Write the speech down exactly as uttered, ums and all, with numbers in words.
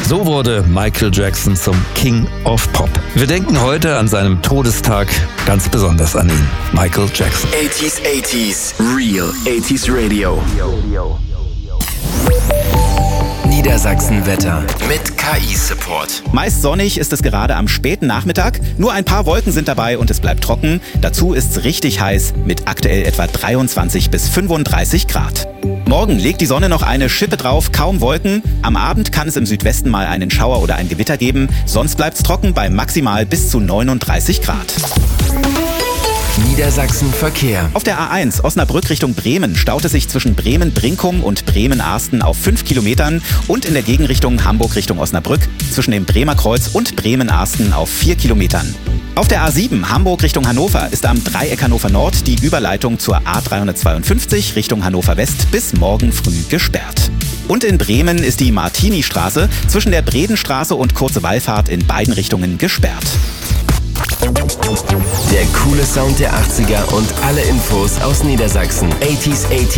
So wurde Michael Jackson zum King of Pop. Wir denken heute an seinem Todestag ganz besonders an ihn, Michael Jackson. achtziger, achtziger, Real achtziger Radio. Niedersachsen-Wetter mit K I-Support. Meist sonnig ist es gerade am späten Nachmittag. Nur ein paar Wolken sind dabei und es bleibt trocken. Dazu ist es richtig heiß mit aktuell etwa dreiundzwanzig bis fünfunddreißig Grad. Morgen legt die Sonne noch eine Schippe drauf, kaum Wolken. Am Abend kann es im Südwesten mal einen Schauer oder ein Gewitter geben. Sonst bleibt es trocken bei maximal bis zu neununddreißig Grad. Niedersachsen Verkehr. Auf der A eins Osnabrück Richtung Bremen staut es sich zwischen Bremen-Brinkum und Bremen-Arsten auf fünf Kilometern und in der Gegenrichtung Hamburg Richtung Osnabrück zwischen dem Bremer Kreuz und Bremen-Arsten auf vier Kilometern. Auf der A sieben Hamburg Richtung Hannover ist am Dreieck Hannover Nord die Überleitung zur A dreihundertzweiundfünfzig Richtung Hannover West bis morgen früh gesperrt. Und in Bremen ist die Martini-Straße zwischen der Bredenstraße und Kurze Wallfahrt in beiden Richtungen gesperrt. Der coole Sound der achtziger und alle Infos aus Niedersachsen. achtziger, achtziger.